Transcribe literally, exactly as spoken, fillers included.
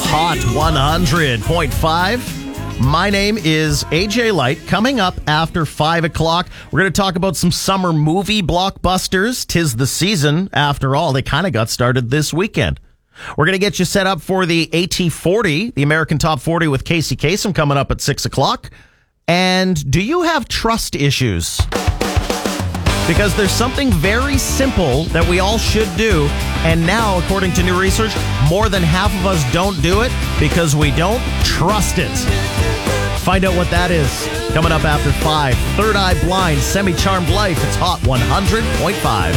Hot one hundred point five. My name is A J Light. Coming up after five o'clock, we're going to talk about some summer movie blockbusters. 'Tis the season, after all. They kind of got started this weekend. We're going to get you set up for the A T forty, the American Top forty with Casey Kasem coming up at six o'clock. And do you have trust issues? Because there's something very simple that we all should do. And now, according to new research, more than half of us don't do it because we don't trust it. Find out what that is coming up after five. Third Eye Blind, Semi-Charmed Life. It's Hot one hundred point five.